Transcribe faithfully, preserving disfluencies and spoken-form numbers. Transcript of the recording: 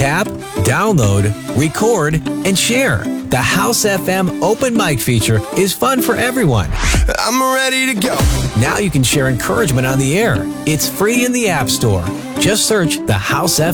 Tap, download, record, and share. The House F M open mic feature is fun for everyone. I'm ready to go. Now you can share encouragement on the air. It's free in the App Store. Just search the House F M.